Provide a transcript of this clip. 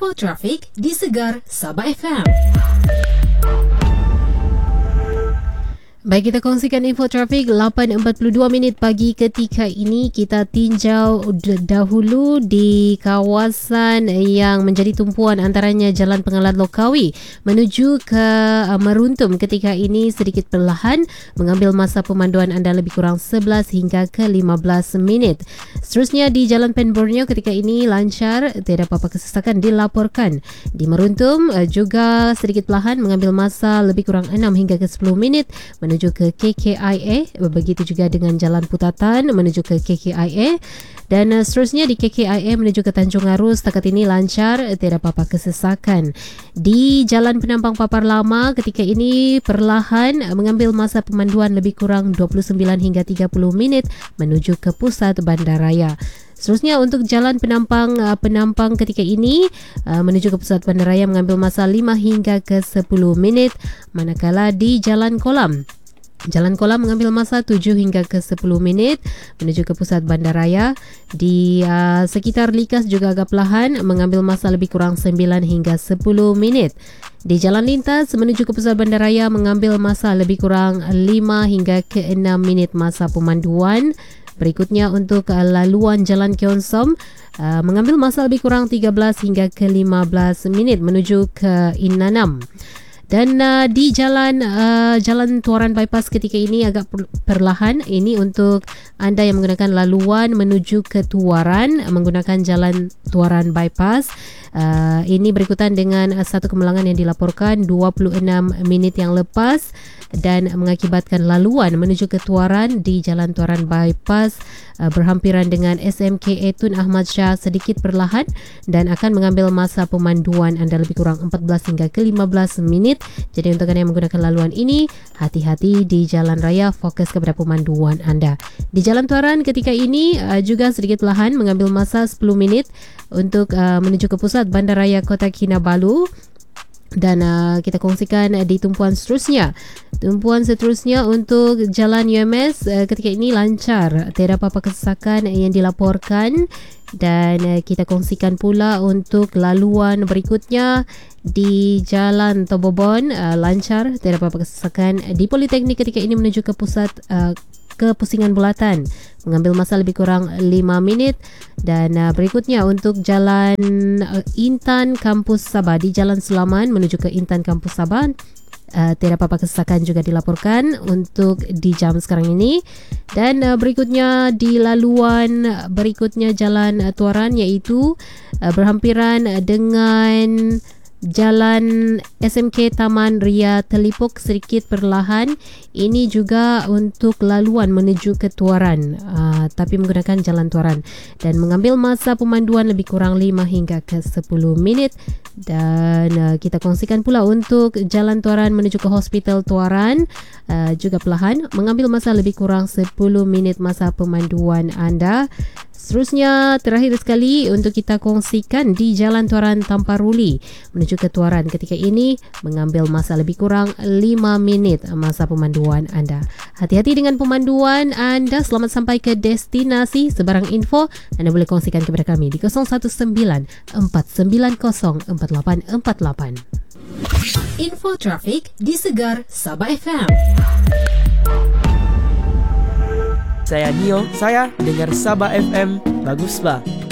Info trafik di Segar Sabah FM. Baik, kita kongsikan info trafik 8.42 pagi ketika ini. Kita tinjau dahulu di kawasan yang menjadi tumpuan antaranya Jalan Pengalat Lokawi menuju ke Meruntum. Ketika ini sedikit perlahan mengambil masa pemanduan anda lebih kurang 11 hingga ke 15 minit. Seterusnya di Jalan Pen Borneo ketika ini lancar, tidak apa-apa kesesakan dilaporkan. Di Meruntum juga sedikit perlahan mengambil masa lebih kurang 6 hingga ke 10 minit menuju ke KKIA. Begitu juga dengan Jalan Putatan menuju ke KKIA. Dan seterusnya di KKIA menuju ke Tanjung Aru setakat ini lancar, tidak apa-apa kesesakan. Di Jalan Penampang Papar Lama ketika ini perlahan mengambil masa pemanduan lebih kurang 29 hingga 30 minit menuju ke pusat bandaraya. Seterusnya untuk Jalan Penampang ketika ini menuju ke pusat bandaraya mengambil masa 5 hingga ke 10 minit. Manakala di Jalan Kolam mengambil masa 7 hingga ke 10 minit menuju ke pusat bandaraya. Di sekitar Likas juga agak perlahan mengambil masa lebih kurang 9 hingga 10 minit. Di Jalan Lintas menuju ke pusat bandaraya mengambil masa lebih kurang 5 hingga ke 6 minit masa pemanduan. Berikutnya untuk laluan Jalan Keonsom mengambil masa lebih kurang 13 hingga ke 15 minit menuju ke Innanam. Dan di Jalan Tuaran Bypass ketika ini agak perlahan. Ini untuk anda yang menggunakan laluan menuju ke Tuaran menggunakan Jalan Tuaran Bypass. Ini berikutan dengan satu kemalangan yang dilaporkan 26 menit yang lepas dan mengakibatkan laluan menuju ke Tuaran di Jalan Tuaran Bypass berhampiran dengan SMKA Tun Ahmad Shah sedikit perlahan dan akan mengambil masa pemanduan anda lebih kurang 14 hingga ke 15 menit. Jadi untuk anda yang menggunakan laluan ini, hati-hati di jalan raya, fokus kepada pemanduan anda. Di Jalan Tuaran ketika ini juga sedikit perlahan mengambil masa 10 menit untuk menuju ke pusat Bandaraya Kota Kinabalu. Dan kita kongsikan di tumpuan seterusnya. Tumpuan seterusnya untuk Jalan UMS ketika ini lancar, tidak apa-apa kesesakan yang dilaporkan. Dan kita kongsikan pula untuk laluan berikutnya di Jalan Tobobon lancar, tidak apa-apa kesesakan. Di Politeknik ketika ini menuju ke pusat ke Pusingan Bulatan mengambil masa lebih kurang 5 minit. Dan berikutnya untuk Jalan Intan Kampus Sabah di Jalan Selaman menuju ke Intan Kampus Sabah, tidak apa-apa kesesakan juga dilaporkan untuk di jam sekarang ini. Dan berikutnya di laluan berikutnya Jalan Tuaran iaitu berhampiran dengan Jalan SMK Taman Ria Telipuk sedikit perlahan. Ini juga untuk laluan menuju ke Tuaran, tapi menggunakan Jalan Tuaran dan mengambil masa pemanduan lebih kurang 5 hingga ke 10 menit. Dan kita kongsikan pula untuk Jalan Tuaran menuju ke Hospital Tuaran juga perlahan mengambil masa lebih kurang 10 minit masa pemanduan anda. Seterusnya terakhir sekali untuk kita kongsikan di Jalan Tuaran Tamparuli menuju ke Tuaran ketika ini mengambil masa lebih kurang 5 menit masa pemanduan anda. Hati-hati dengan pemanduan anda. Selamat sampai ke destinasi. Sebarang info anda boleh kongsikan kepada kami di 019 490 4848. Info trafik di Segar Sabah FM. Saya Nio, saya dengar Sabah FM, bagus bah.